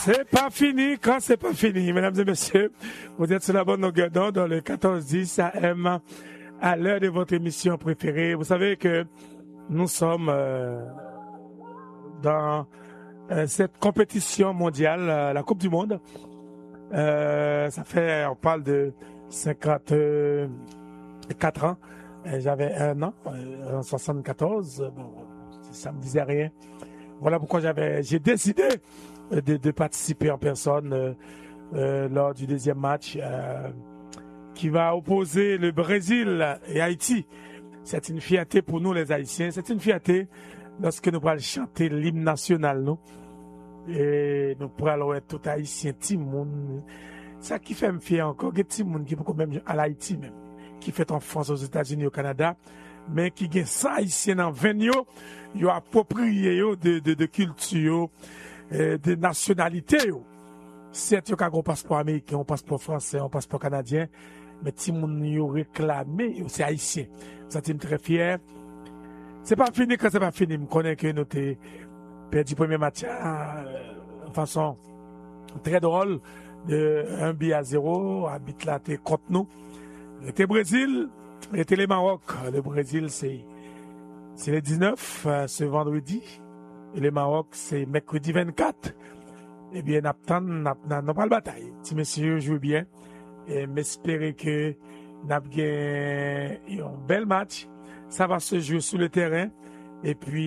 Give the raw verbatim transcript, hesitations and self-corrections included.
C'est pas fini quand c'est pas fini, mesdames et messieurs. Vous êtes sur la bonne longueur d'onde dans le quatorze dix A M à l'heure de votre émission préférée. Vous savez que nous sommes euh, dans euh, cette compétition mondiale, euh, la Coupe du Monde. Euh, ça fait, on parle de cinquante-quatre ans. J'avais un an, euh, en soixante-quatorze. Bon, ça me disait rien. Voilà pourquoi j'avais, j'ai décidé de, de participer en personne euh, euh, lors du deuxième match euh, qui va opposer le Brésil et Haïti. C'est une fierté pour nous les Haïtiens. C'est une fierté lorsque nous allons chanter l'hymne national, nous. Et nous pourrons être tout Haïtiens, tout le monde. Ça qui fait me fier encore, il y a tout le monde qui peut même à l'Haïti même, qui fait en France, aux États-Unis, au Canada, mais qui gagne ça Haïtien dans vingt ans, ils ont approprié de, de, de culture, euh, de nationalité. Certes, il y a un passeport américain, un passeport français, un passeport canadien, mais tout le monde y a réclamé, c'est haïtien. Ça, je suis très fier. C'est pas fini quand c'est pas fini. Je connais que nous avons perdu le premier match de façon très drôle, de un but à zéro, arbitre là, t'es contre nous. C'était Brésil, c'était le Maroc. Le Brésil, c'est, c'est le dix-neuf, euh, ce vendredi. Et le Maroc, c'est mercredi vingt-quatre. Eh bien, n'attend, n'a pas le bataille. Si messieurs jouent bien, et m'espérer que n'a bien un bel match. Ça va se jouer sur le terrain. Et puis,